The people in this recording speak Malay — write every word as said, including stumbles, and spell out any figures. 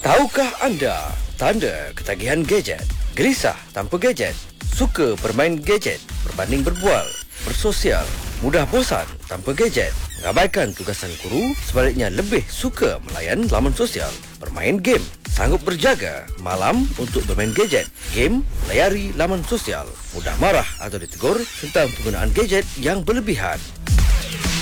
Tahukah anda tanda ketagihan gadget? Gelisah tanpa gadget? Suka bermain gadget berbanding berbual, bersosial? Mudah bosan tanpa gadget? Mengabaikan tugasan guru? Sebaliknya lebih suka melayan laman sosial, bermain game? Sanggup berjaga malam untuk bermain gadget, game, layari laman sosial? Mudah marah atau ditegur tentang penggunaan gadget yang berlebihan?